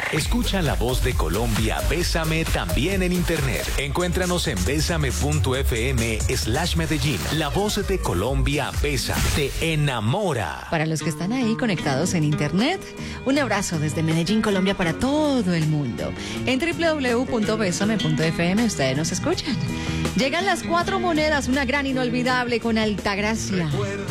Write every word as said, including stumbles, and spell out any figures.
Escucha la voz de Colombia, Bésame, también en internet. Encuéntranos en bésame.fm slash Medellín. La voz de Colombia, Bésame, te enamora. Para los que están ahí conectados en internet, un abrazo desde Medellín, Colombia, para todo el mundo. En doble u doble u doble u punto bésame punto efe eme ustedes nos escuchan. Llegan las cuatro monedas, una gran inolvidable con Altagracia.